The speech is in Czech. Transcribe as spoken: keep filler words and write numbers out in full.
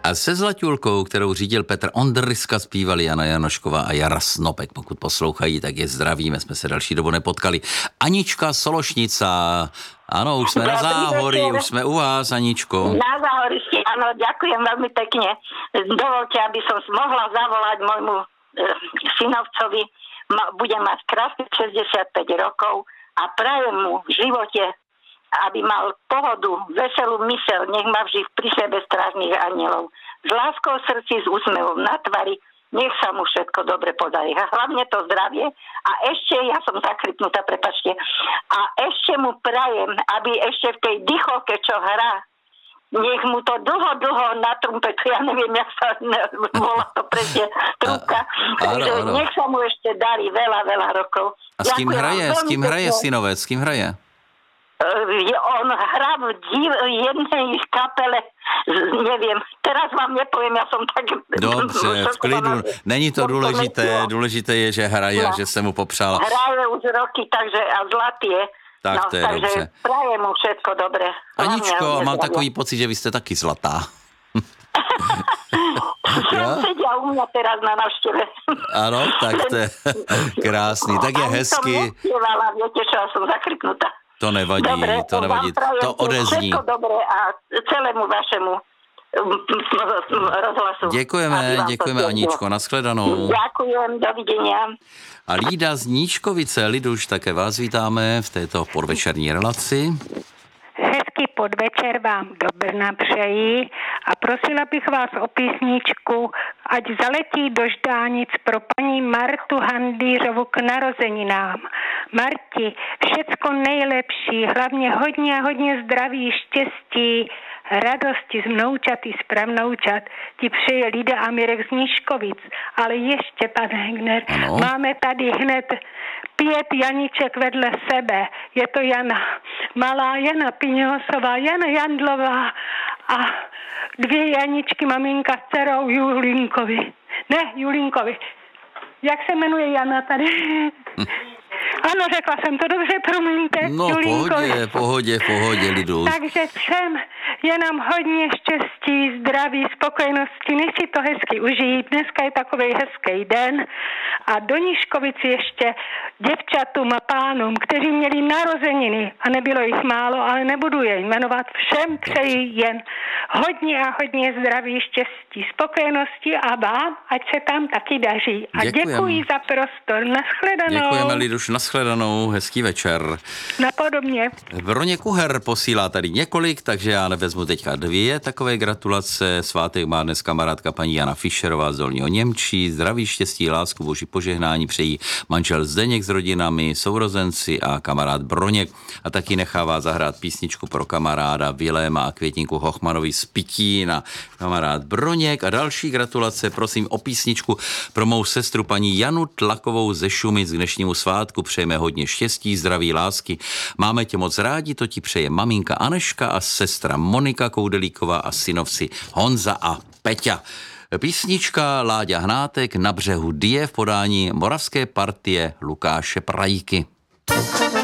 A se Zlatulkou, kterou řídil Petr Ondryska, zpívali Jana Janošková a Jara Snopek. Pokud poslouchají, tak je zdravíme, jsme se další dobu nepotkali. Anička Sološnica, ano, už jsme na Záhorí, už jsme u vás, Aničko. Na Záhorišti, áno, ďakujem veľmi pekne. Dovolte, aby som mohla zavolať môjmu e, synovcovi, Ma, bude mať krásnych šesťdesiatpäť rokov a prajem mu v živote, aby mal pohodu, veselú myseľ, nech má vždy pri sebe strážnych anielov. S láskou v srdci, s úsmevom na tvári, nech sa mu všetko dobre podarí. A hlavne to zdravie. A ešte, ja som zakrypnutá, prepačte, a ešte mu prajem, aby ešte v tej dychovke, čo hrá, nech mu to dlho, dlho na trumpetu, ja neviem, jak sa volá to presne, trúbka, takže nech sa mu ešte darí veľa, veľa rokov. A s kým hraje, s kým hraje synovec, s kým hraje? On hrá v div, jednej kapele, neviem, teraz vám nepoviem, ja som tak... Dobře, v klidu, není to důležité, důležité je, že hraje, no. Že se mu popřála. Hraje už roky, takže a zlatý je. Tak no, to je takže dobře. prajem mu všetko dobré. Aničko, mám takový pocit, že vy jste taky zlatá. Ja? Sedia u mňa teraz na návšteve. Áno, tak to je krásný, tak je hezky. Ani som nespievala, viete čo, ja som zakrypnutá. To nevadí, dobre, to nevadí, to odezní. Všetko dobré a celému vašemu rozhlasu. Děkujeme, děkujeme Aničko, nashledanou. Děkujem, dovidenia. A Lída z Níčkovice, Liduš, také vás vítáme v této podvečerní relaci. Hezký podvečer vám do Brna přeji a prosila bych vás o písničku Ať zaletí do Ždánic pro paní Martu Handýřovu k narozeninám. Marti, všecko nejlepší, hlavně hodně, hodně zdraví, štěstí, radosti z vnoučat i z pravnoučat ti přeje Lída a Mirek z Níškovic. Ale ještě, pane Hegner, ano. Máme tady hned pět Janiček vedle sebe. Je to Jana Malá, Jana Piňosová, Jana Jandlová a dvě Janičky, maminka s dcerou Julínkovi. Ne, Julínkovi. Jak se jmenuje Jana tady? Hm. Ano, řekla jsem to dobře, promiňte. No, Julínkovi. pohodě, pohodě, pohodě, Lidu. Takže všem je nám hodně štěstí, zdraví, spokojenosti, nech si to hezky užít. Dneska je takovej hezký den. A do Níškovic ještě děvčatům a pánům, kteří měli narozeniny a nebylo jich málo, ale nebudu je jmenovat, všem přeji jen hodně a hodně zdraví, štěstí, spokojenosti a vám, ať se tam taky daří. A Děkujem. Děkuji za prostor. Naschledanou. Děkujeme, Liduš, naschledanou, hezký večer. Napodobně. Broně Kuher posílá tady několik, takže já nevezmu teďka dvě takové gratulace. Svátek má dnes kamarádka paní Jana Fischerová z Dolního Němčí. Zdraví, štěstí, lásku, boží požehnání přejí manžel Zdeněk s rodinami, sourozenci a kamarád Broněk. A taky nechává zahrát písničku pro kamaráda Viléma a Květinku Hochmanovi z Pitína. Kamarád Broněk a další gratulace, prosím o písničku pro mou sestru paní Janu Tlakovou ze Šumic k dnešnímu svátku. Přejeme hodně štěstí, zdraví, lásky. Máme tě moc rádi, to ti přeje maminka Aneška a sestra Monika Koudelíková a synovci Honza a Peťa. Písnička Láďa Hnátek Na břehu Dyje v podání moravské partie Lukáše Prajky.